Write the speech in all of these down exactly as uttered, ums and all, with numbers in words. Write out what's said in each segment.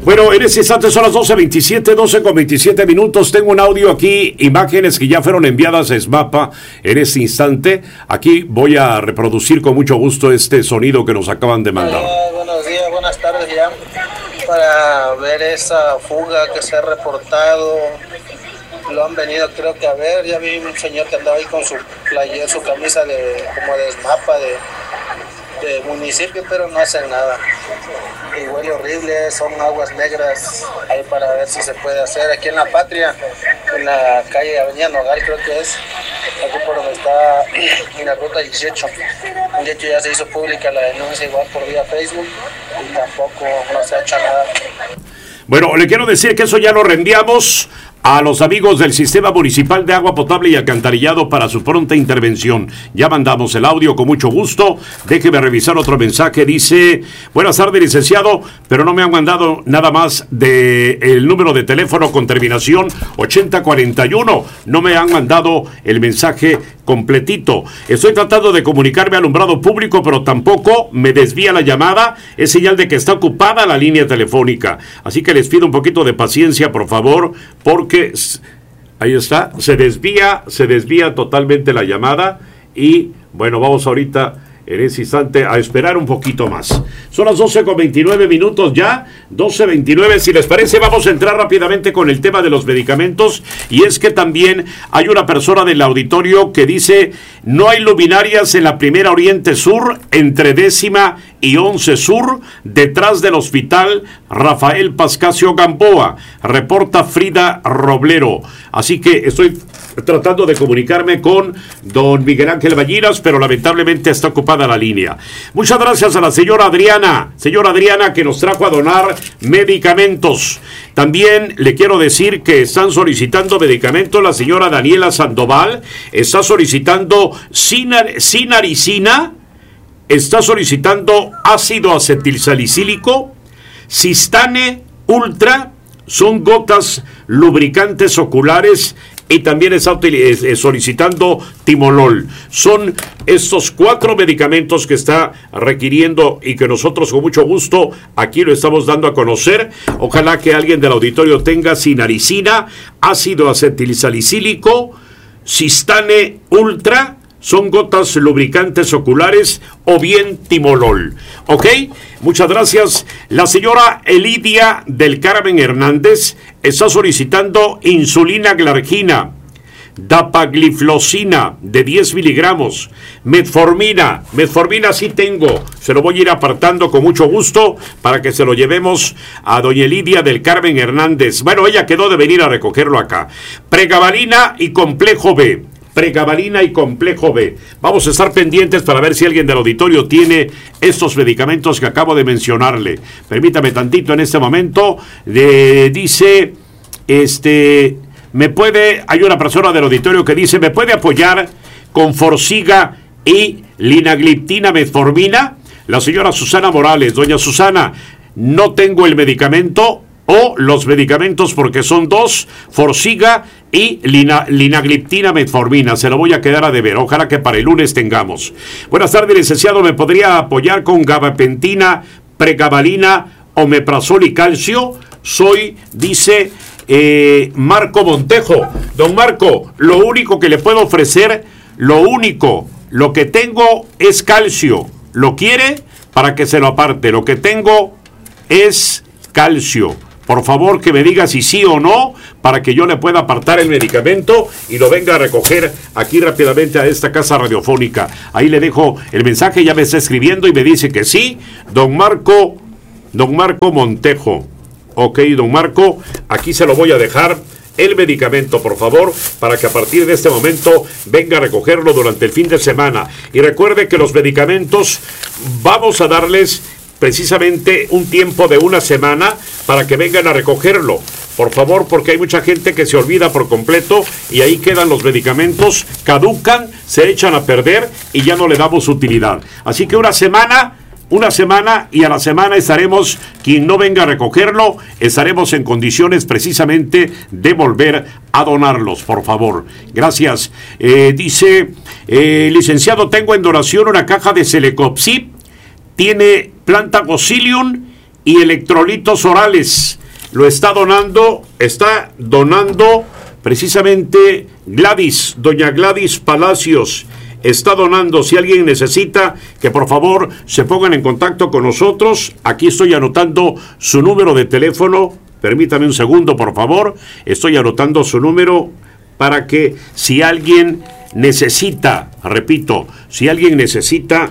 Bueno, en ese instante son las doce veintisiete, doce con veintisiete minutos. Tengo un audio aquí, imágenes que ya fueron enviadas a SMAPA en este instante. Aquí voy a reproducir con mucho gusto este sonido que nos acaban de mandar. Eh, buenos días, buenas tardes ya. Para ver esa fuga que se ha reportado, lo han venido creo que a ver. Ya vi un señor que andaba ahí con su playera, su camisa de como de SMAPA, de, de municipio, pero no hacen nada. Y huele horrible, son aguas negras, ahí para ver si se puede hacer. Aquí en La Patria, en la calle Avenida Nogal creo que es, aquí por donde está en la ruta dieciocho. De hecho ya se hizo pública la denuncia igual por vía Facebook y tampoco no se ha hecho nada. Bueno, le quiero decir que eso ya lo reenviamos a los amigos del Sistema Municipal de Agua Potable y Alcantarillado para su pronta intervención. Ya mandamos el audio con mucho gusto. Déjeme revisar otro mensaje. Dice: buenas tardes, licenciado, pero no me han mandado nada más de el número de teléfono con terminación ochenta cuarenta y uno. No me han mandado el mensaje completito. Estoy tratando de comunicarme al alumbrado público, pero tampoco me desvía la llamada. Es señal de que está ocupada la línea telefónica. Así que les pido un poquito de paciencia, por favor, porque ahí está, se desvía, se desvía totalmente la llamada. Y bueno, vamos ahorita en ese instante a esperar un poquito más. Son las doce con veintinueve minutos ya, doce veintinueve. Si les parece, vamos a entrar rápidamente con el tema de los medicamentos. Y es que también hay una persona del auditorio que dice: no hay luminarias en la primera Oriente Sur, entre décima y once Sur, detrás del hospital Rafael Pascasio Gamboa. Reporta Frida Roblero. Así que estoy tratando de comunicarme con don Miguel Ángel Ballinas, pero lamentablemente está ocupada la línea. Muchas gracias a la señora Adriana, señora Adriana, que nos trajo a donar medicamentos. También le quiero decir que están solicitando medicamentos. La señora Daniela Sandoval está solicitando sinar, sinaricina, está solicitando ácido acetilsalicílico, Sistane Ultra, son gotas lubricantes oculares, y también está solicitando Timolol. Son estos cuatro medicamentos que está requiriendo y que nosotros con mucho gusto aquí lo estamos dando a conocer. Ojalá que alguien del auditorio tenga sinaricina, ácido acetilsalicílico, Sistane Ultra, son gotas lubricantes oculares, o bien Timolol. ¿Ok? Muchas gracias. La señora Elidia del Carmen Hernández está solicitando insulina glargina, dapagliflozina de diez miligramos, metformina. Metformina sí tengo, se lo voy a ir apartando con mucho gusto para que se lo llevemos a doña Elidia del Carmen Hernández. Bueno, ella quedó de venir a recogerlo acá. Pregabalina y complejo B. Pregabalina y complejo B. Vamos a estar pendientes para ver si alguien del auditorio tiene estos medicamentos que acabo de mencionarle. Permítame tantito en este momento. De, dice, este, me puede, hay una persona del auditorio que dice, ¿me puede apoyar con Forxiga y linagliptina metformina? La señora Susana Morales. Doña Susana, no tengo el medicamento o los medicamentos porque son dos, Forxiga y lina, linagliptina metformina. Se lo voy a quedar a deber. Ojalá que para el lunes tengamos. Buenas tardes, licenciado. ¿Me podría apoyar con gabapentina, pregabalina, omeprazol y calcio? Soy, dice eh, Marco Montejo. Don Marco, lo único que le puedo ofrecer, lo único, lo que tengo es calcio. ¿Lo quiere? Para que se lo aparte. Lo que tengo es calcio. Por favor, que me diga si sí o no, para que yo le pueda apartar el medicamento y lo venga a recoger aquí rápidamente a esta casa radiofónica. Ahí le dejo el mensaje, ya me está escribiendo y me dice que sí. Don Marco, don Marco Montejo. Ok, don Marco, aquí se lo voy a dejar el medicamento, por favor, para que a partir de este momento venga a recogerlo durante el fin de semana. Y recuerde que los medicamentos vamos a darles precisamente un tiempo de una semana para que vengan a recogerlo, por favor, porque hay mucha gente que se olvida por completo y ahí quedan los medicamentos, caducan, se echan a perder y ya no le damos utilidad. Así que una semana, una semana y a la semana estaremos, quien no venga a recogerlo, estaremos en condiciones precisamente de volver a donarlos, por favor. Gracias. Eh, dice, eh, licenciado, tengo en donación una caja de Celecopsip, tiene planta Gosilium y electrolitos orales. Lo está donando, está donando precisamente Gladys, doña Gladys Palacios. Está donando. Si alguien necesita, que por favor se pongan en contacto con nosotros. Aquí estoy anotando su número de teléfono. Permítame un segundo, por favor. Estoy anotando su número para que si alguien necesita, repito, si alguien necesita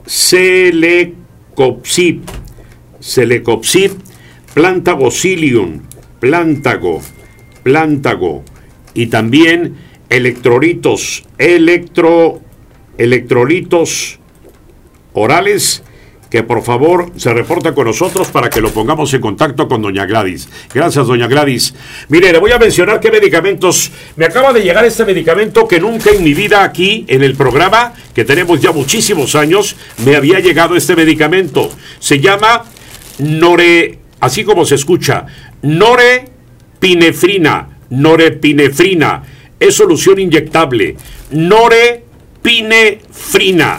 Celecoxib, Celecoxib, Plantagocilium, Plántago, Plántago, y también electrolitos, electro, electrolitos orales, que por favor se reporta con nosotros para que lo pongamos en contacto con doña Gladys. Gracias, doña Gladys. Mire, le voy a mencionar qué medicamentos. Me acaba de llegar este medicamento que nunca en mi vida aquí en el programa, que tenemos ya muchísimos años, me había llegado este medicamento. Se llama Nore, así como se escucha, norepinefrina, norepinefrina. Es solución inyectable. Norepinefrina.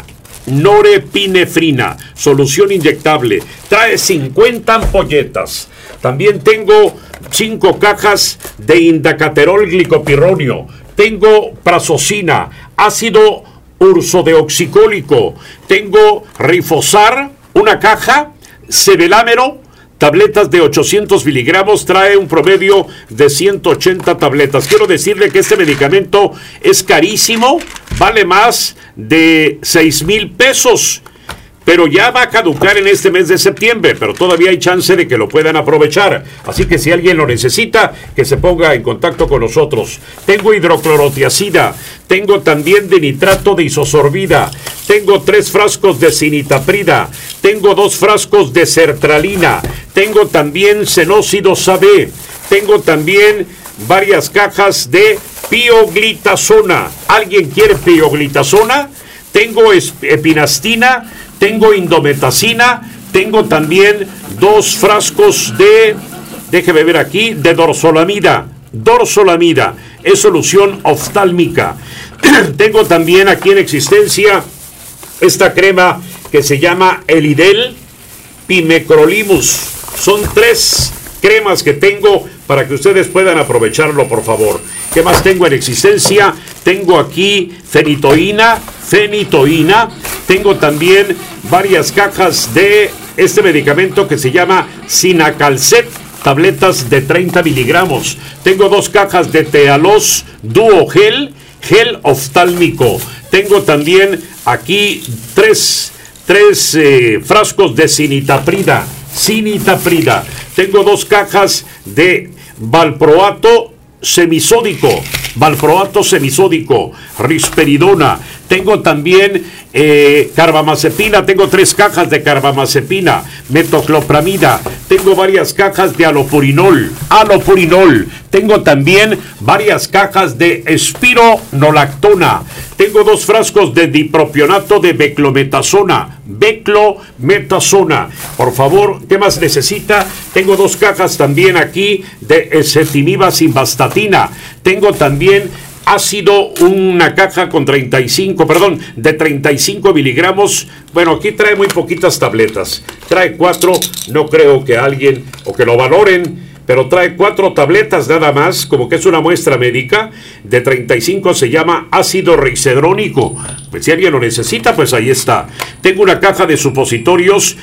Norepinefrina. Solución inyectable. Trae cincuenta ampolletas. También tengo cinco cajas de indacaterol glicopirronio. Tengo prazosina, ácido ursodeoxicólico. Tengo rifosar, una caja, cebelámero, tabletas de ochocientos miligramos, trae un promedio de ciento ochenta tabletas. Quiero decirle que este medicamento es carísimo, vale más de seis mil pesos, pero ya va a caducar en este mes de septiembre, pero todavía hay chance de que lo puedan aprovechar. Así que si alguien lo necesita, que se ponga en contacto con nosotros. Tengo hidroclorotiazida, tengo también de nitrato de isosorbida, tengo tres frascos de cinitaprida, tengo dos frascos de sertralina, tengo también senócido Sabé, tengo también varias cajas de pioglitazona. ¿Alguien quiere pioglitazona? Tengo epinastina, tengo indometacina, tengo también dos frascos de, déjeme ver aquí, de dorzolamida. Dorzolamida es solución oftálmica. Tengo también aquí en existencia esta crema que se llama Elidel Pimecrolimus. Son tres cremas que tengo para que ustedes puedan aprovecharlo, por favor. ¿Qué más tengo en existencia? Tengo aquí fenitoína, fenitoína. Tengo también varias cajas de este medicamento que se llama Sinacalcet, tabletas de treinta miligramos. Tengo dos cajas de Tealos Duo Gel, gel oftálmico. Tengo también aquí tres, tres eh, frascos de cinitaprida, cinitaprida. Tengo dos cajas de valproato semisódico, valproato semisódico, risperidona. Tengo también eh, carbamazepina, tengo tres cajas de carbamazepina, metoclopramida, tengo varias cajas de alopurinol, alopurinol. Tengo también varias cajas de espironolactona. Tengo dos frascos de dipropionato de beclometasona, beclometasona. Por favor, ¿qué más necesita? Tengo dos cajas también aquí de ezetimiba simvastatina. Tengo también ácido, una caja con treinta y cinco, perdón, de treinta y cinco miligramos. Bueno, aquí trae muy poquitas tabletas. Trae cuatro, no creo que alguien o que lo valoren, pero trae cuatro tabletas nada más, como que es una muestra médica. De treinta y cinco se llama ácido rixedrónico. Pues si alguien lo necesita, pues ahí está. Tengo una caja de supositorios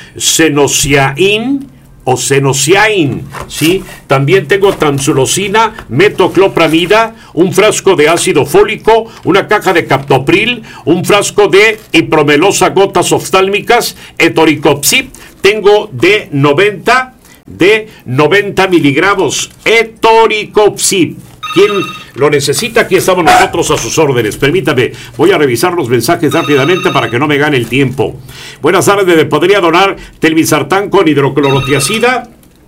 Senociain o Senociain, ¿sí? También tengo tamsulosina, metoclopramida, un frasco de ácido fólico, una caja de captopril, un frasco de ipromelosa gotas oftálmicas, etoricopsib, tengo de noventa, de noventa miligramos, etoricopsib. ¿Quién lo necesita? Aquí estamos nosotros a sus órdenes. Permítame, voy a revisar los mensajes rápidamente para que no me gane el tiempo. Buenas tardes, ¿podría donar telmisartán con hidroclorotiazida?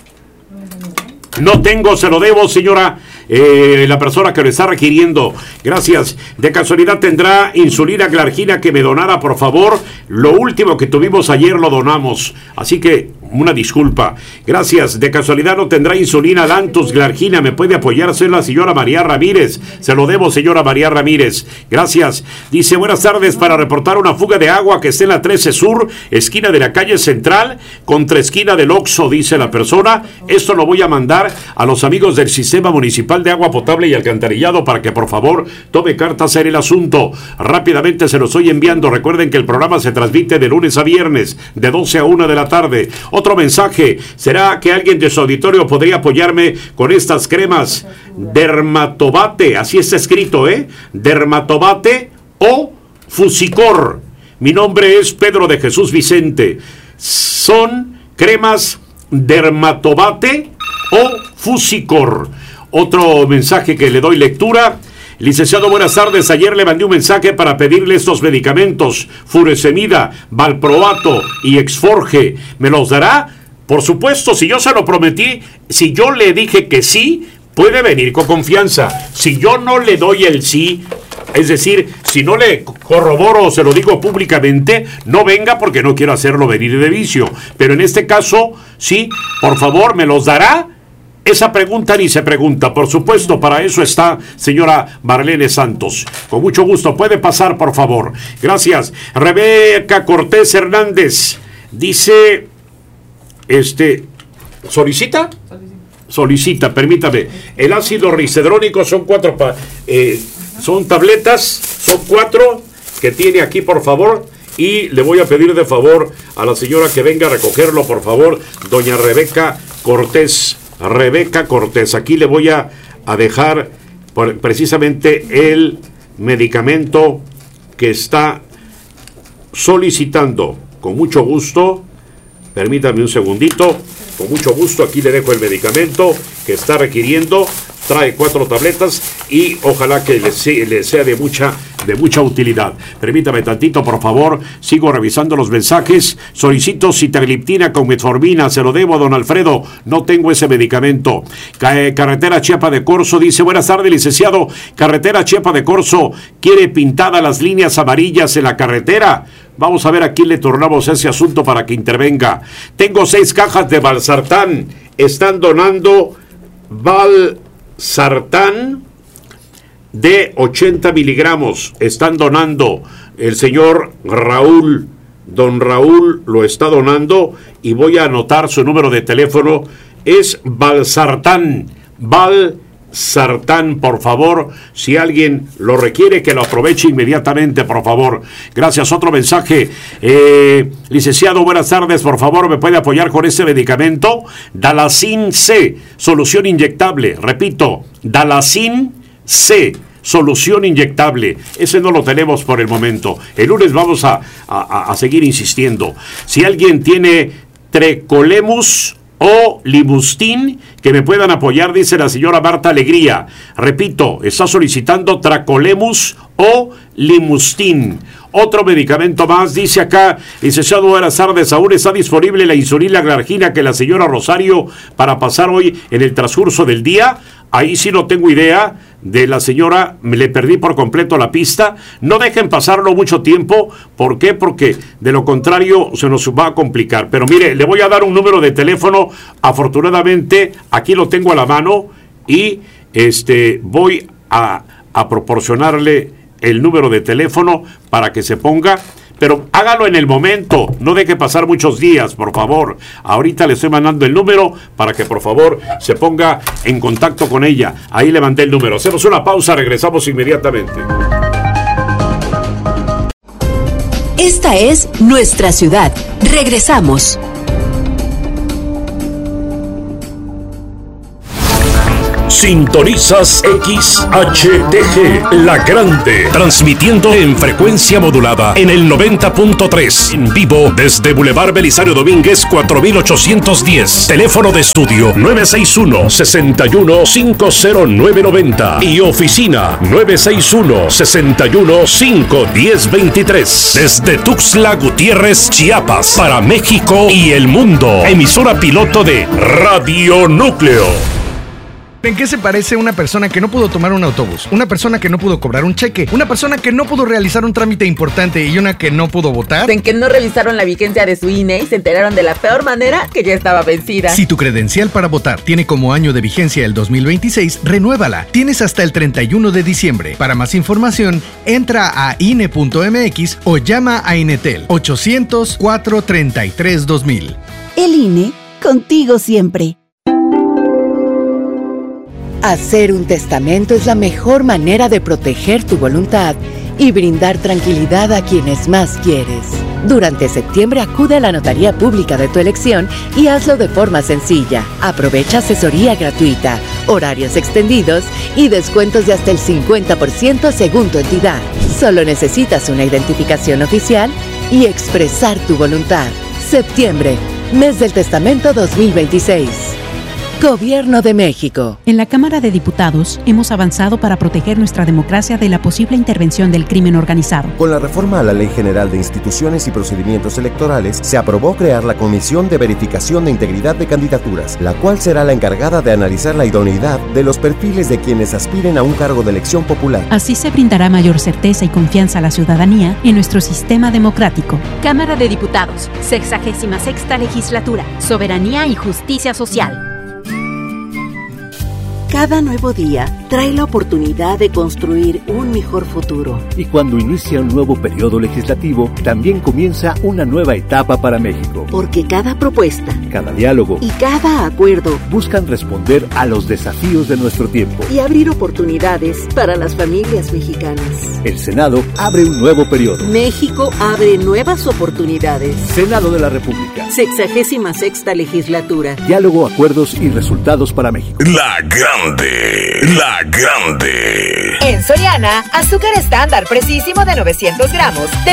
No tengo, se lo debo, señora, eh, la persona que lo está requiriendo. Gracias. De casualidad, ¿tendrá insulina glargina que me donara, por favor? Lo último que tuvimos ayer lo donamos. Así que una disculpa. Gracias. De casualidad no tendrá insulina Lantus Glargina. ¿Me puede apoyarse la señora María Ramírez? Se lo debo, señora María Ramírez. Gracias. Dice, buenas tardes, para reportar una fuga de agua que está en la trece Sur, esquina de la calle Central, contra esquina del Oxxo, dice la persona. Esto lo voy a mandar a los amigos del Sistema Municipal de Agua Potable y Alcantarillado para que por favor tome cartas en el asunto. Rápidamente se los estoy enviando. Recuerden que el programa se transmite de lunes a viernes, de doce a una de la tarde. Otro mensaje, ¿será que alguien de su auditorio podría apoyarme con estas cremas Dermatobate? Así está escrito, ¿eh? Dermatobate o Fusicor. Mi nombre es Pedro de Jesús Vicente. Son cremas Dermatobate o Fusicor. Otro mensaje que le doy lectura. Licenciado, buenas tardes. Ayer le mandé un mensaje para pedirle estos medicamentos, Furosemida, Valproato y Exforge. ¿Me los dará? Por supuesto, si yo se lo prometí, si yo le dije que sí, puede venir con confianza. Si yo no le doy el sí, es decir, si no le corroboro o se lo digo públicamente, no venga porque no quiero hacerlo venir de vicio. Pero en este caso, sí, por favor, ¿me los dará? Esa pregunta ni se pregunta, por supuesto, para eso está señora Marlene Santos. Con mucho gusto, puede pasar, por favor. Gracias. Rebeca Cortés Hernández dice, este, ¿solicita? Solicita, permítame. El ácido risedrónico son cuatro, pa, eh, son tabletas, son cuatro que tiene aquí, por favor. Y le voy a pedir de favor a la señora que venga a recogerlo, por favor, doña Rebeca Cortés. Rebeca Cortés, aquí le voy a, a dejar por, precisamente el medicamento que está solicitando. Con mucho gusto, permítame un segundito, con mucho gusto aquí le dejo el medicamento que está requiriendo. Trae cuatro tabletas y ojalá que le sea, le sea de mucha de mucha utilidad. Permítame tantito, por favor. Sigo revisando los mensajes. Solicito sitagliptina con metformina. Se lo debo a don Alfredo. No tengo ese medicamento. Carretera Chiapa de Corzo dice, buenas tardes, licenciado. Carretera Chiapa de Corzo quiere pintadas las líneas amarillas en la carretera. Vamos a ver a quién le tornamos ese asunto para que intervenga. Tengo seis cajas de Valsartán. Están donando Valsartán de ochenta miligramos. Están donando. El señor Raúl, don Raúl lo está donando y voy a anotar su número de teléfono. Es Valsartán. Valsartán, por favor. Si alguien lo requiere, que lo aproveche inmediatamente, por favor. Gracias. Otro mensaje. Eh, licenciado, buenas tardes. Por favor, ¿me puede apoyar con este medicamento? Dalacin C, solución inyectable. Repito, Dalacin C, solución inyectable. Ese no lo tenemos por el momento. El lunes vamos a, a, a seguir insistiendo. Si alguien tiene Trecolemus o Limustin, que me puedan apoyar, dice la señora Marta Alegría. Repito, está solicitando Tracolemus o Limustin. Otro medicamento más, dice acá, licenciado, buenas tardes, aún está disponible la insulina Glargina que la señora Rosario para pasar hoy en el transcurso del día. Ahí sí no tengo idea de la señora, me le perdí por completo la pista. No dejen pasarlo mucho tiempo. ¿Por qué? Porque de lo contrario se nos va a complicar. Pero mire, le voy a dar un número de teléfono. Afortunadamente, aquí lo tengo a la mano y este voy a, a proporcionarle el número de teléfono para que se ponga. Pero hágalo en el momento, no deje pasar muchos días, por favor. Ahorita le estoy mandando el número para que por favor se ponga en contacto con ella. Ahí le mandé el número. Hacemos una pausa, regresamos inmediatamente. Esta es nuestra ciudad. Regresamos. Sintonizas X H T G, La Grande, transmitiendo en frecuencia modulada en el noventa punto tres, en vivo desde Boulevard Belisario Domínguez cuatro mil ochocientos diez, teléfono de estudio nueve seis uno, seis uno cinco cero nueve nueve cero y oficina nueve seis uno, seis uno cinco uno cero dos tres, desde Tuxtla Gutiérrez, Chiapas, para México y el mundo, emisora piloto de Radio Núcleo. ¿En qué se parece una persona que no pudo tomar un autobús, una persona que no pudo cobrar un cheque, una persona que no pudo realizar un trámite importante y una que no pudo votar? En que no revisaron la vigencia de su I N E y se enteraron de la peor manera que ya estaba vencida. Si tu credencial para votar tiene como año de vigencia el dos mil veintiséis, renuévala. Tienes hasta el treinta y uno de diciembre. Para más información, entra a I N E punto M X o llama a Inetel ochocientos, cuatrocientos treinta y tres, dos mil. El I N E, contigo siempre. Hacer un testamento es la mejor manera de proteger tu voluntad y brindar tranquilidad a quienes más quieres. Durante septiembre acude a la notaría pública de tu elección y hazlo de forma sencilla. Aprovecha asesoría gratuita, horarios extendidos y descuentos de hasta el cincuenta por ciento según tu entidad. Solo necesitas una identificación oficial y expresar tu voluntad. Septiembre, mes del testamento dos mil veintiséis. Gobierno de México. En la Cámara de Diputados hemos avanzado para proteger nuestra democracia de la posible intervención del crimen organizado. Con la reforma a la Ley General de Instituciones y Procedimientos Electorales, se aprobó crear la Comisión de Verificación de Integridad de Candidaturas, la cual será la encargada de analizar la idoneidad de los perfiles de quienes aspiren a un cargo de elección popular. Así se brindará mayor certeza y confianza a la ciudadanía en nuestro sistema democrático. Cámara de Diputados, sexagésima sexta legislatura, Soberanía y Justicia Social. Cada nuevo día trae la oportunidad de construir un mejor futuro. Y cuando inicia un nuevo periodo legislativo, también comienza una nueva etapa para México. Porque cada propuesta, cada diálogo y cada acuerdo buscan responder a los desafíos de nuestro tiempo y abrir oportunidades para las familias mexicanas. El Senado abre un nuevo periodo. México abre nuevas oportunidades. Senado de la República. Sexagésima sexta legislatura. Diálogo, acuerdos y resultados para México. La Grande, La Grande. En Soriana, azúcar estándar precisísimo de novecientos gramos de